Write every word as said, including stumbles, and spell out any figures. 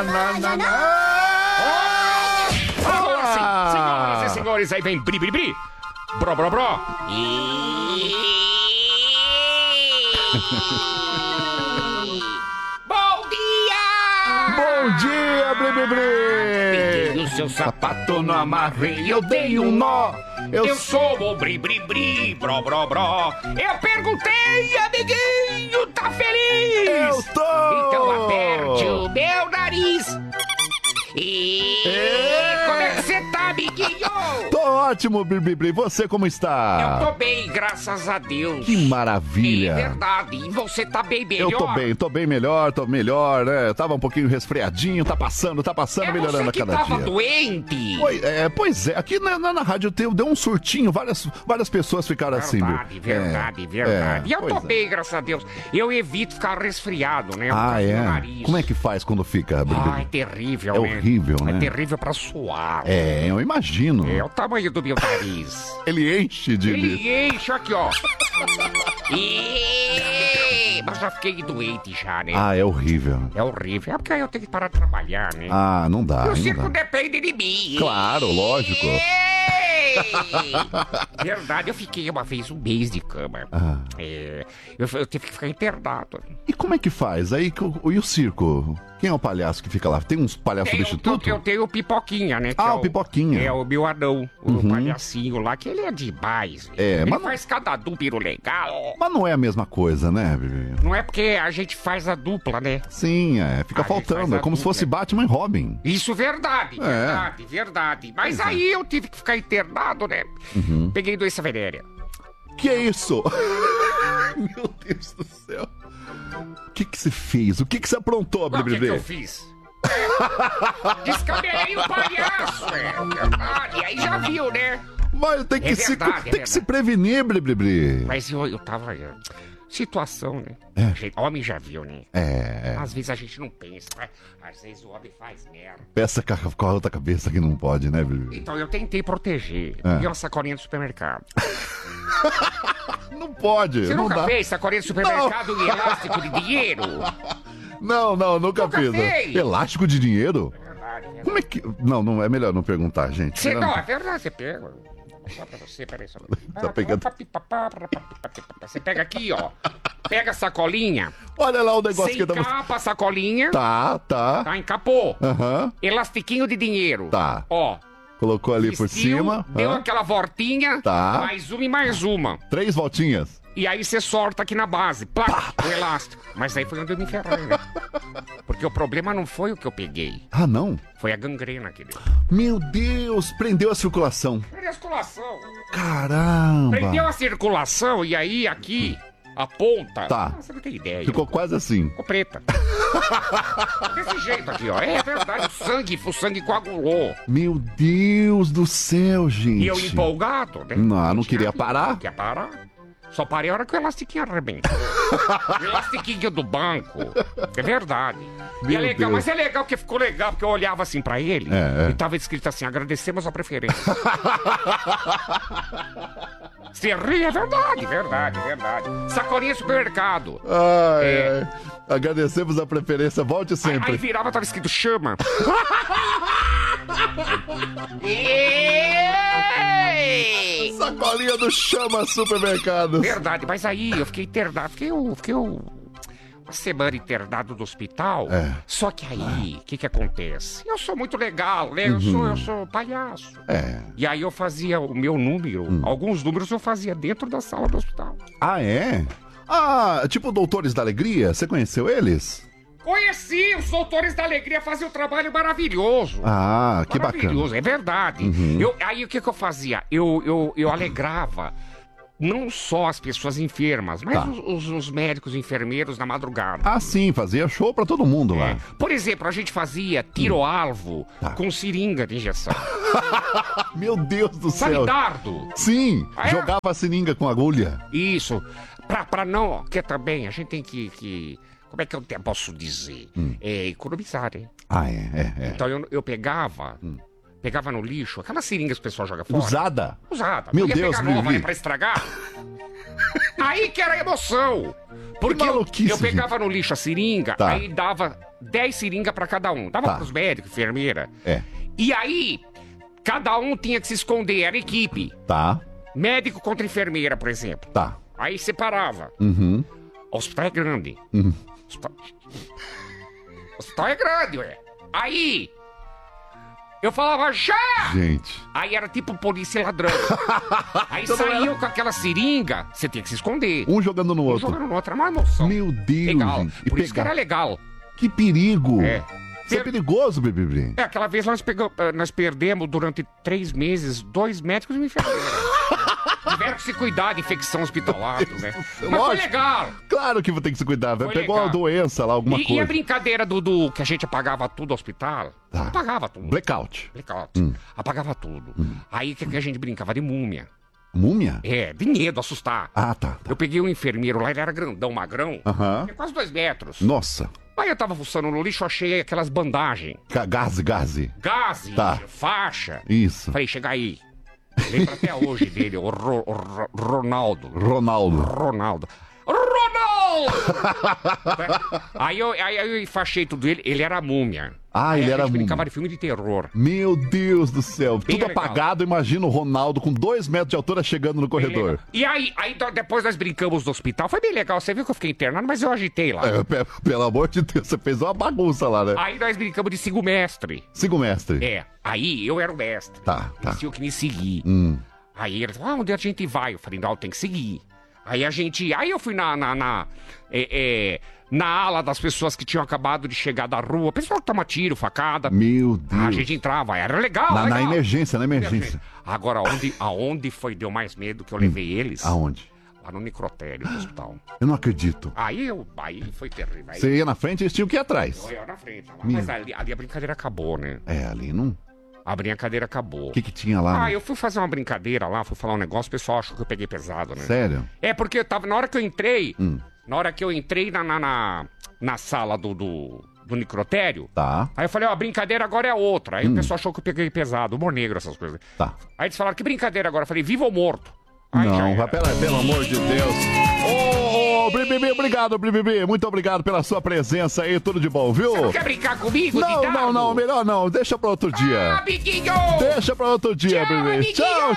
banana. Agora sim, senhoras e senhores, aí vem bri, bri, bri. Bro, bro, bro. Bom dia! Bom dia, Bri, Bri, Bri. Peguei o seu sapato, não amarrei, eu dei um nó. Eu, eu sou o bri, bri, bri, bro, bro, bro. Eu perguntei, amiguinho, tá feliz? Eu tô! Então aperte o meu nariz. E É. como é que você tá, amiguinho? Tô ótimo, Bri, Bri, Bri. Você como está? Eu tô bem, graças a Deus. Que maravilha. É verdade. E você tá bem melhor? Eu tô bem, tô bem melhor, tô melhor, né? Tava um pouquinho resfriadinho, tá passando, tá passando, É melhorando você a que cada tava dia. doente. Oi, é, pois é, aqui na, na, na rádio deu, deu um surtinho, várias, várias pessoas ficaram assim. Verdade, Bri. verdade, É, verdade. é, E eu tô pois é. bem, graças a Deus. Eu evito ficar resfriado, né? Por Ah, causa do é? nariz. Como é que faz quando fica, Bri, Bri? Ah, é terrível, É né? horrível, né? É terrível pra suar. É, eu imagino. É o tamanho do meu nariz. Ele enche de... Ele enche aqui, ó. E... Mas já fiquei doente já, né? Ah, é horrível. É horrível. É porque aí eu tenho que parar de trabalhar, né? Ah, não dá, E o não circo dá. depende de mim. Claro, lógico. Verdade, eu fiquei uma vez um mês de cama. Ah. É, eu, eu tive que ficar internado. E como é que faz? Aí, que o- e o circo? Quem é o palhaço que fica lá? Tem uns palhaços Eu, substitutos? eu tenho o Pipoquinha, né? que Ah, é o Pipoquinha. É o meu anão, o palhacinho lá, que ele é demais. É, ele mas não- faz cada duplo legal. Mas não é a mesma coisa, né, Bibi? Não é porque a gente faz a dupla, né? Sim, é. Fica A gente faz faltando. a É como se dupla. fosse Batman e Robin. Isso, verdade, É. verdade, verdade. Mas aí eu tive que ficar internado, né? Uhum. Peguei doença venérea. Que é isso? Meu Deus do céu. O que que você fez? O que que você aprontou, O que, Bibi? que eu fiz? É, descabelei o palhaço, é verdade. Aí já viu, né? Mas tem que, É se, verdade, é tem que verdade. se prevenir, Bri. Mas eu, eu tava... é, situação, né? É. Gente, homem já viu, né? É. Às vezes a gente não pensa, né? Às vezes o homem faz merda. Peça com a- com a outra cabeça que não pode, né, Bibi? Então eu tentei proteger. É. Peguei uma sacolinha do supermercado. Não pode, Você não nunca dá. fez sacolinha do supermercado e elástico de dinheiro? Não, não, nunca, Nunca fiz. fez? Elástico de dinheiro? Verdade, verdade. Como é que... Não, não, é melhor não perguntar, gente. Você Melhor não, é verdade, você pega. Só pra você, peraí. Só... Tá pegando. Você pega aqui, ó. Pega a sacolinha. Olha lá o negócio Você que eu tava... encapa a sacolinha. Tá, tá. Tá, encapou. Aham. Elastiquinho de dinheiro. Tá. Ó. Colocou ali por vestiu, cima. Deu hã? aquela voltinha. Tá. Mais uma e mais uma. Três voltinhas. E aí você sorta aqui na base. Plá, o elástico. Mas aí foi onde eu me ferrei, né? Porque o problema não foi o que eu peguei. Ah, não? Foi a gangrena que deu. Meu Deus, prendeu a circulação. Prendeu a circulação. Caramba. Prendeu a circulação e aí aqui, a ponta... Tá. Ah, você não tem ideia. Ficou quase assim. Ficou preta. Desse jeito aqui, ó. É verdade, o sangue, o sangue coagulou. Meu Deus do céu, gente. E eu empolgado, né? Não, não queria parar. Não queria parar. Só parei a hora que o elastiquinho arrebentou. O elastiquinho do banco. É verdade. e Meu é legal, Deus. mas é legal porque ficou legal, porque eu olhava assim pra ele É, é. e tava escrito assim, agradecemos a preferência. Você ri, é verdade, verdade, verdade. Sacolinha supermercado. Ai, É. ai. Agradecemos a preferência. Volte Aí, sempre. aí virava, tava escrito chama. Ei! Sacolinha do Chama Supermercados. Verdade, mas aí eu fiquei internado, fiquei, eu- fiquei eu- uma semana internado do hospital. É. Só que aí, o que que acontece? Eu sou muito legal, né? Eu, sou, eu sou palhaço. É. E aí eu fazia o meu número, Hum. alguns números eu fazia dentro da sala do hospital. Ah, é? Ah, tipo Doutores da Alegria. Você conheceu eles? Conheci, os doutores da alegria faziam um trabalho maravilhoso. Ah, que bacana. Maravilhoso, é verdade. Uhum. Eu, aí o que, que eu fazia? Eu, eu, eu alegrava não só as pessoas enfermas, mas Tá. os, os- os médicos e enfermeiros na madrugada. Ah, sim, fazia show pra todo mundo lá. É. Por exemplo, a gente fazia tiro-alvo Tá. com seringa de injeção. Meu Deus do Sabe céu. dardo? Sim, Ah, é? jogava a seringa com agulha. Isso. Pra, pra não... Porque também a gente tem que... que como é que eu te- posso dizer? Hum. É economizar, né? Ah, é, é, é. Então eu, eu pegava... Pegava no lixo, aquelas seringas que o pessoal joga fora. Usada. Usada. Meu Não ia Deus, pegar nova, Vivi. né, pra estragar. Aí que era a emoção. Porque eu, maluquice, eu pegava no lixo a seringa, Tá. aí dava dez seringas pra cada um. Dava Tá. pros médicos, enfermeira. É. E aí, cada um tinha que se esconder, era equipe. Tá, Médico contra enfermeira, por exemplo. tá. Aí separava. Uhum. O hospital é grande. Uhum. Hospital... O hospital é grande, ué. Aí, eu falava, já! Gente. Aí era tipo polícia e ladrão. Aí Então não era- saiu com aquela seringa, você tinha que se esconder. Um jogando no Um outro. jogando no outro, era uma emoção. Meu Deus, Legal. gente. E Por isso que pegar- era legal. Que perigo. É. Isso é Per- perigoso, bebê. É, aquela vez nós, pegamos, eh, nós perdemos durante três meses dois médicos e uma enfermeira. Tiveram que se cuidar de infecção hospitalar, né? Mas foi Lógico. legal. Claro que vou ter que se cuidar, velho. Foi Pegou legal. uma doença lá, alguma E, e coisa. a brincadeira do, do que a gente apagava tudo no hospital? Tá. Apagava tudo. Blackout. Blackout. Hum. Apagava tudo. Aí que, que a gente brincava de múmia. Múmia? É, de medo, assustar. Ah, tá. tá. Eu peguei um enfermeiro lá, ele era grandão, magrão. Aham. Tinha quase dois metros. Nossa. Aí eu tava fuçando no lixo, achei aquelas bandagens. Ga- Gaze, gaze. Gaze, Tá. faixa. Isso. Falei, chega aí. Lembra até hoje dele, o, Ro- o Ro- Ronaldo. Ronaldo. Ronaldo. Ronaldo! aí, eu, aí eu enfaixei tudo ele, ele era múmia. Ah, Aí ele a era gente múmia. brincava de filme de terror. Meu Deus do céu. Bem Tudo legal. apagado, imagina o Ronaldo com dois metros de altura chegando no corredor. E aí, aí do- depois nós brincamos no hospital, foi bem legal. Você viu que eu fiquei internado, mas eu agitei lá. É, pe- pelo amor de Deus, você fez uma bagunça lá, né? Aí nós brincamos de sigo mestre. Siga o mestre. É, aí eu era o mestre. Tá, tá. Eles tinham que me seguir. Hum. Aí ele falou, ah, onde a gente vai? Eu falei, não, tem que seguir. Aí a gente. Aí eu fui na. na, na, é, é, na ala das pessoas que tinham acabado de chegar da rua. Pessoal que toma tiro, facada. Meu Deus. A gente entrava, era legal. Na, na legal. emergência, na emergência. Agora, onde, aonde foi deu mais medo que eu levei eles? Aonde? Lá no necrotério do hospital. Eu não acredito. Aí eu. Aí foi terrível. Aí Você ia na frente e eles tinham que ir atrás. eu ia na frente. Lá. Meu. Mas ali, ali a brincadeira acabou, né? É, ali não. A brincadeira acabou. O que que tinha lá? Ah, né? eu fui fazer uma brincadeira lá, fui falar um negócio, o pessoal achou que eu peguei pesado, né? Sério? É, porque eu tava. Na hora que eu entrei, Hum. na hora que eu entrei na, na, na, na sala do, do, do necrotério, Tá. aí eu falei, ó, a brincadeira agora é outra. Aí o pessoal achou que eu peguei pesado, humor negro, essas coisas. Tá. Aí eles falaram, que brincadeira agora? Eu falei, vivo ou morto? Aí já Não, era. vai, pela, pelo amor de Deus. Ô, ô, Bribibi, obrigado, Bribibi. Muito obrigado pela sua presença aí, tudo de bom, viu? Você não quer brincar comigo, Não, de não, não, dado? melhor não. Deixa pra outro dia. Ah, amiguinho! Deixa pra outro dia, Tchau, Bribibi. amiguinho. Tchau,